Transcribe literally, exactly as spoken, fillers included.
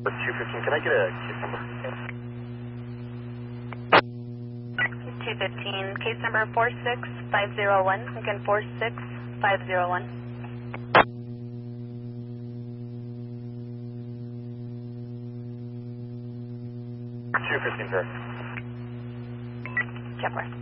two fifteen, can I get a case number? two fifteen, case number four six five zero one, again four six five zero one. two fifteen, sir. Kepler.